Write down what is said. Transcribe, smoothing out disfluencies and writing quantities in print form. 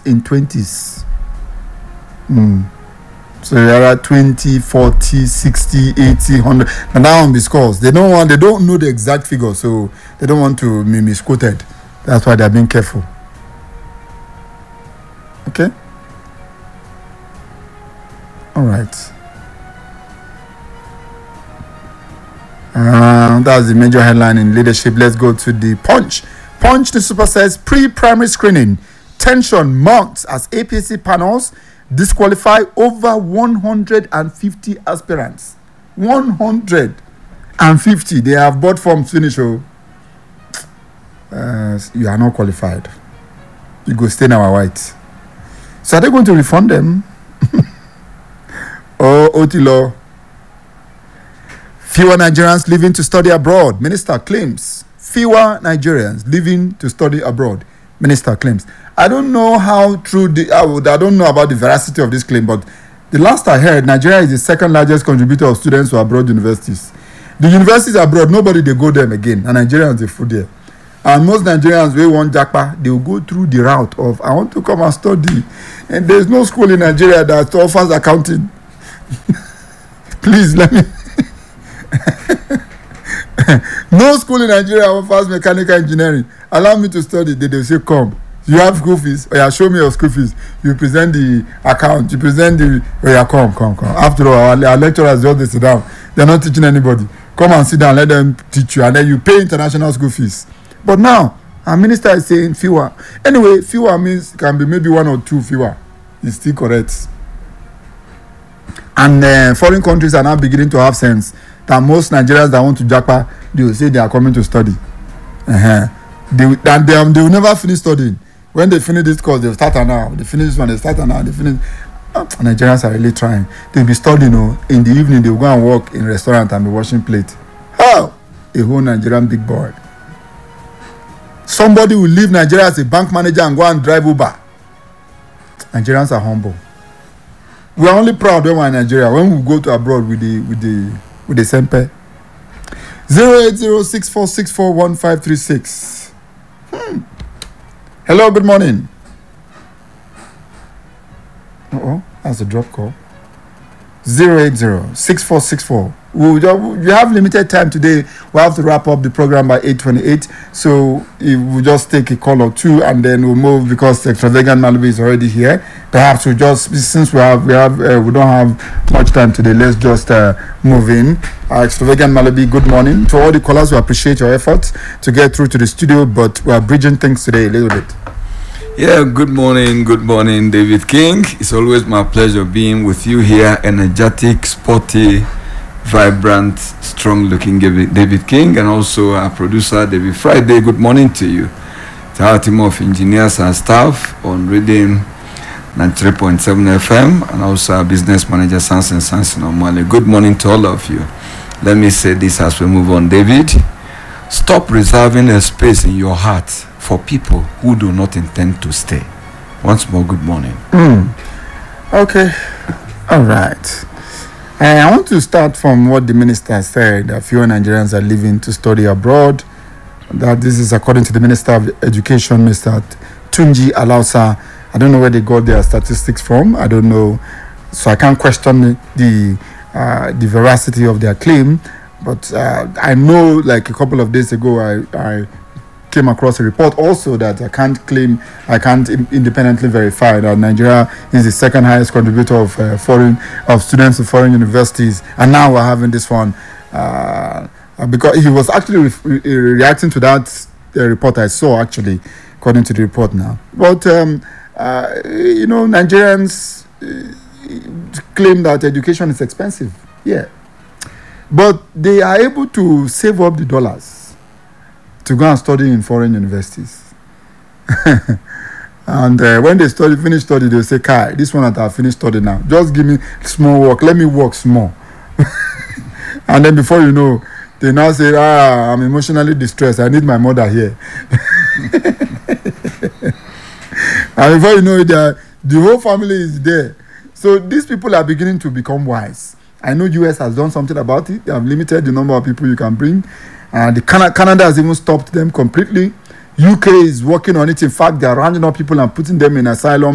in 20s. So there are 20, 40, 60, 80, 100. And that one be scores. They don't know the exact figure, so they don't want to be misquoted. That's why they're being careful. Okay? All right. That's the major headline in leadership. Let's go to the Punch. Punch, the super says pre-primary screening. Tension mounts as APC panels disqualify over 150 aspirants. 150. They have bought forms finish. You are not qualified. You go stay in our white. So are they going to refund them? Oh, Otilo. Fewer Nigerians leaving to study abroad. Minister claims. Fewer Nigerians leaving to study abroad. Minister claims. I don't know how true I don't know about the veracity of this claim, but the last I heard, Nigeria is the second largest contributor of students to abroad universities. The universities abroad, nobody they go them again, and Nigerians they food there. And most Nigerians we want Japa, they will go through the route of I want to come and study, and there's no school in Nigeria that offers accounting. Please let me. No school in Nigeria offers mechanical engineering. Allow me to study. They say come. You have school fees. Oh yeah, show me your school fees. You present the account. You present the. Oh yeah, come. After all, our lecturers just they sit down. They're not teaching anybody. Come and sit down. Let them teach you, and then you pay international school fees. But now our minister is saying fewer. Anyway, fewer means can be maybe 1 or 2 fewer. It's still correct. And foreign countries are now beginning to have sense that most Nigerians that want to Japa, they will say they are coming to study. They will never finish studying. When they finish this course, they'll start now. They finish this one, they start now. They finish. Nigerians are really trying. They'll be studying. In the evening, they'll go and work in restaurant and be washing plate. How? A whole Nigerian big boy. Somebody will leave Nigeria as a bank manager and go and drive Uber. Nigerians are humble. We are only proud when we're in Nigeria. When we go to abroad with the Sempe. 08064641536. Hello, good morning. That's a drop call. 0806464. You have limited time today. We have to wrap up the program by 8:28. So if we just take a call or two and then we'll move because Extravagant Malibu is already here. Perhaps we just since we don't have much time today. Let's just move in. Extravagant Malibu, good morning to all the callers. We appreciate your efforts to get through to the studio, but we are bridging things today a little bit. Yeah, good morning, David King. It's always my pleasure being with you here. Energetic, sporty, vibrant, strong-looking David King, and also our producer, David Friday. Good morning to you. To our team of engineers and staff on Reading 93.7 FM, and also our business manager, Sanson Omale. Good morning to all of you. Let me say this as we move on, David. Stop reserving a space in your heart for people who do not intend to stay. Once more, good morning. Okay. All right. I want to start from what the minister said, that fewer Nigerians are leaving to study abroad. That this is according to the Minister of Education, Mr. Tunji Alausa. I don't know where they got their statistics from. I don't know. So I can't question the veracity of their claim. But I know like a couple of days ago, I came across a report also that I can't independently verify that Nigeria is the second highest contributor of students to foreign universities, and now we're having this one because he was actually reacting to that report I saw actually, according to the report now. But Nigerians claim that education is expensive, but they are able to save up the dollars to go and study in foreign universities. And when they finish study, they'll say, Kai, this one that I finished study now, just give me small work, let me work small. And then before you know, they now say, I'm emotionally distressed, I need my mother here. And before you know it, the whole family is there. So these people are beginning to become wise. I know US has done something about it. They have limited the number of people you can bring. Canada has even stopped them completely. UK is working on it. In fact, they are rounding up people and putting them in asylum